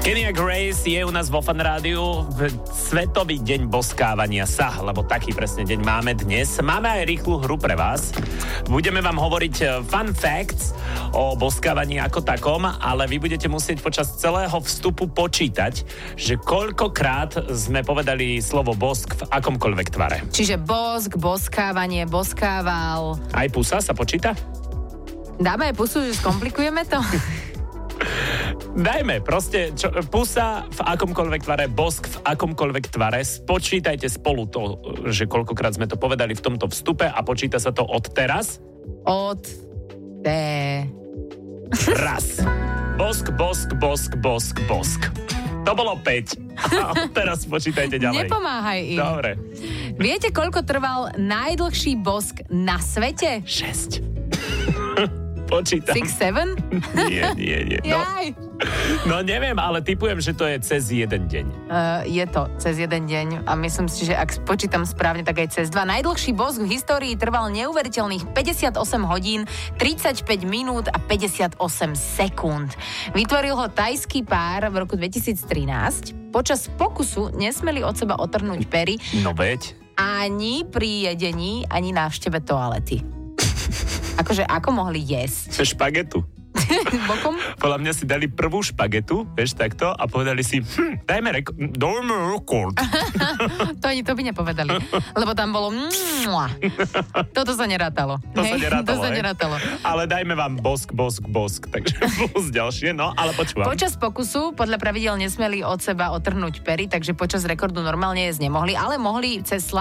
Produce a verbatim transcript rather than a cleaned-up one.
Kenya Grace je u nás vo Fan Rádiu v Svetový deň boskávania sa, lebo taký presne deň máme dnes. Máme aj rýchlu hru pre vás. Budeme vám hovoriť fun facts o boskávaní ako takom, ale vy budete musieť počas celého vstupu počítať, že koľkokrát sme povedali slovo bosk v akomkoľvek tvare. Čiže bosk, boskávanie, boskával. Aj pusa sa počíta? Dáme aj pusu, že skomplikujeme to? Dajme, proste, čo, pusa v akomkoľvek tvare, bosk v akomkoľvek tvare, spočítajte spolu to, že koľkokrát sme to povedali v tomto vstupe a počíta sa to od teraz. Od té. Raz. Bosk, bosk, bosk, bosk, bosk. To bolo päť. A teraz počítajte ďalej. Nepomáhaj im. Dobre. Viete, koľko trval najdlhší bosk na svete? šesť. Počítam. Six, seven? Nie, nie, nie. No, Jaj. no neviem, ale typujem, že to je cez jeden deň. Uh, je to cez jeden deň a myslím si, že ak počítam správne, tak aj cez dva. Najdlhší bosk v histórii trval neuveriteľných päťdesiatosem hodín, tridsaťpäť minút a päťdesiatosem sekúnd. Vytvoril ho tajský pár v roku dvetisíctrinásť. Počas pokusu nesmeli od seba otrhnúť pery. No veď. Ani pri jedení, ani návšteve toalety. Akože ako mohli jesť? Špagetu. Bokom? Podľa mňa si dali prvú špagetu, vieš, takto, a povedali si, hm, dajme rekord. Dajme rekord. To ani to by nepovedali. Lebo tam bolo mua. Toto sa nerátalo. To sa nerátalo, To sa hej? nerátalo. Ale dajme vám bosk, bosk, bosk. Takže plus ďalšie, no, ale počúvam. Počas pokusu podľa pravidel nesmeli od seba otrhnúť pery, takže počas rekordu normálne jesť nemohli, ale mohli cez